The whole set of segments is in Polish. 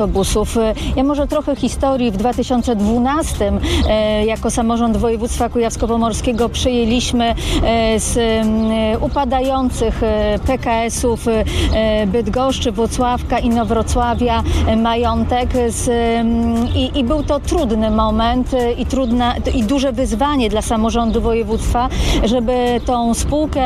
autobusów. Ja może trochę historii. W 2012 jako samorząd województwa kujawsko-pomorskiego przejęliśmy z upadających PKS-ów Bydgoszczy, Włocławka, Inowrocławia majątek i był to trudny moment i duże wyzwanie dla samorządu województwa, żeby tą spółkę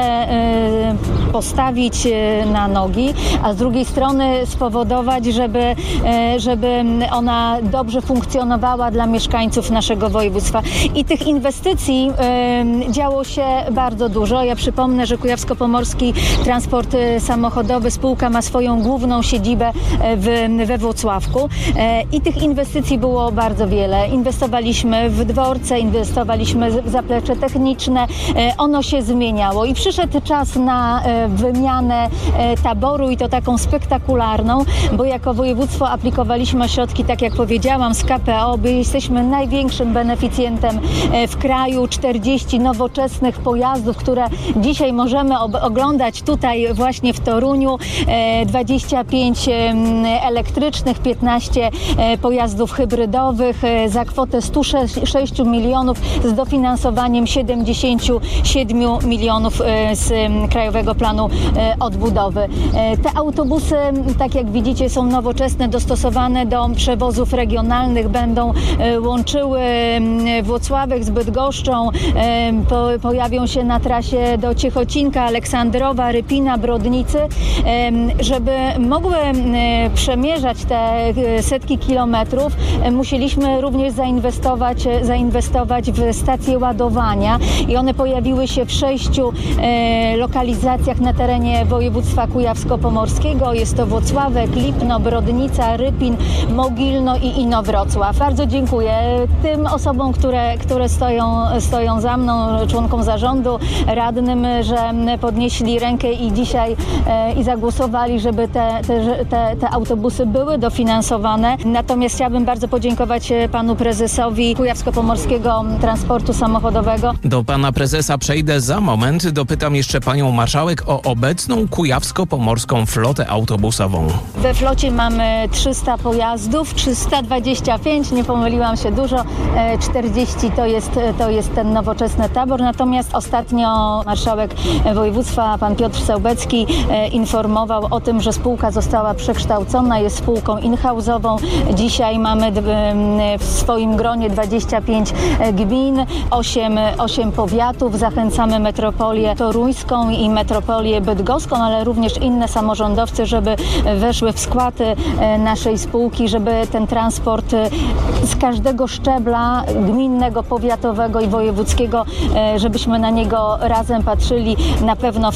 postawić na nogi, a z drugiej strony spowodować, żeby ona dobrze funkcjonowała dla mieszkańców naszego województwa. I tych inwestycji działo się bardzo dużo. Ja przypomnę, że Kujawsko-Pomorski Transport Samochodowy, spółka ma swoją główną siedzibę we Włocławku i tych inwestycji było bardzo wiele. Inwestowaliśmy w dworce, inwestowaliśmy w zaplecze techniczne. Ono się zmieniało i przyszedł czas na wymianę taboru i to taką spektakularną, bo jako województwo aplikowaliśmy o środki, tak jak powiedziałam, z KPO, bo jesteśmy największym beneficjentem w kraju. 40 nowoczesnych pojazdów, które dzisiaj możemy oglądać tutaj właśnie w Toruniu. 25 elektrycznych, 15 pojazdów hybrydowych za kwotę 106 milionów z dofinansowaniem 77 milionów z Krajowego Planu Odbudowy. Te autobusy, tak jak widzicie, są nowoczesne, dostosowane do przewozów regionalnych, będą łączyły Włocławek z Bydgoszczą, pojawią się na trasie do Ciechocinka, Aleksandrowa, Rypina, Brodnicy, żeby mogły przemierzać te setki kilometrów, musieliśmy również zainwestować w stacje ładowania i one pojawiły się w 6 lokalizacjach na terenie województwa kujawsko-pomorskiego. Jest to Włocławek, Lipno, Brodnica, Rypin, Mogilno i Inowrocław. Bardzo dziękuję tym osobom, które stoją za mną, członkom zarządu, radnym, że podnieśli rękę i dzisiaj i zagłosowali, żeby te autobusy były dofinansowane. Natomiast chciałabym bardzo podziękować panu prezesowi Kujawsko-Pomorskiego Transportu Samochodowego. Do pana prezesa przejdę za moment. Dopytam jeszcze panią marszałek o obecną kujawsko-pomorską flotę autobusową. We flocie mamy 300 pojazdów, 325, nie pomyliłam się dużo, 40 to jest ten nowoczesny tabor. Natomiast ostatnio marszałek województwa, pan Piotr Sełbecki, informował o tym, że spółka została przekształcona, jest spółką in-house'ową. Dzisiaj mamy w swoim gronie 25 gmin, 8 powiatów. Zachęcamy metropolię toruńską i metropolię bydgoską, ale również inne samorządowcy, żeby weszły w skład naszej spółki, żeby ten transport z każdego szczebla gminnego, powiatowego i wojewódzkiego, żebyśmy na niego razem patrzyli. Na pewno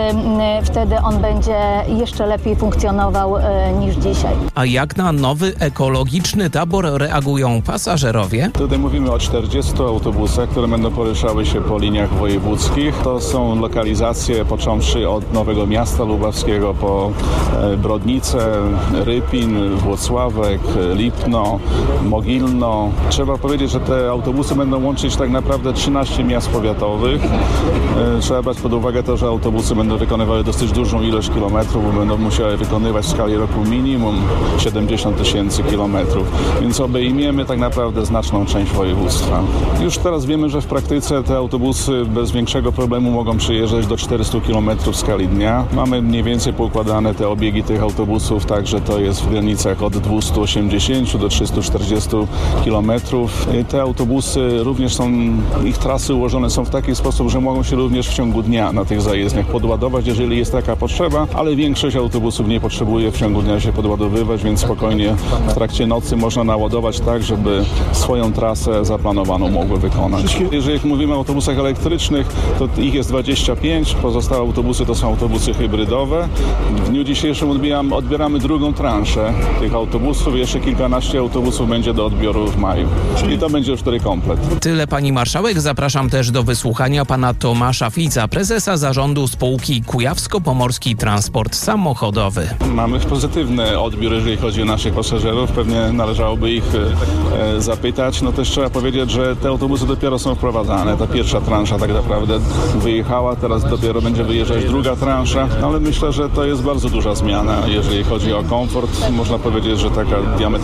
wtedy on będzie jeszcze lepiej funkcjonował niż dzisiaj. A jak na nowy ekologiczny tabor reagują pasażerowie? Tutaj mówimy o 40 autobusach, które będą poruszały się po liniach wojewódzkich. To są lokalizacje począwszy od Nowego Miasta Lubawskiego po Brodnicę, Rypin, Włocławek, Lipno, Mogilno. Trzeba powiedzieć, że te autobusy będą łączyć tak naprawdę 13 miast powiatowych. Trzeba brać pod uwagę to, że autobusy będą wykonywały dosyć dużą ilość kilometrów, bo będą musiały wykonywać w skali roku minimum 70 000 kilometrów, więc obejmiemy tak naprawdę znaczną część województwa. Już teraz wiemy, że w praktyce te autobusy bez większego problemu mogą przyjeżdżać do 400 km w skali dnia. Mamy mniej więcej poukładane te obiegi tych autobusów, tak że to jest w granicach od 280 do 340 km. Te autobusy również ich trasy ułożone są w taki sposób, że mogą się również w ciągu dnia na tych zajezdniach podładować, jeżeli jest taka potrzeba, ale większość autobusów nie potrzebuje w ciągu dnia się podładowywać, więc spokojnie w trakcie nocy można naładować tak, żeby swoją trasę zaplanowaną mogły wykonać. Jeżeli mówimy o autobusach elektrycznych, to ich jest 25, pozostałe autobusy to są autobusy hybrydowe. W dniu dzisiejszym odbieramy drugą transzę tych autobusów, jeszcze kilkanaście autobusów będzie do odbioru w maju. I to będzie już wtedy komplet. Tyle pani marszałek. Zapraszam też do wysłuchania pana Tomasza Fica, prezesa zarządu spółki Kujawsko-Pomorski Transport Samochodowy. Mamy pozytywny odbiór, jeżeli chodzi o naszych pasażerów. Pewnie należałoby ich zapytać. No też trzeba powiedzieć, że te autobusy dopiero są wprowadzane. Ta pierwsza transza tak naprawdę wyjechała, teraz dopiero będzie wyjeżdżać druga transza, ale myślę, że to jest bardzo duża zmiana, jeżeli chodzi o komfort. Można powiedzieć, powiedzieć, że taka diametralna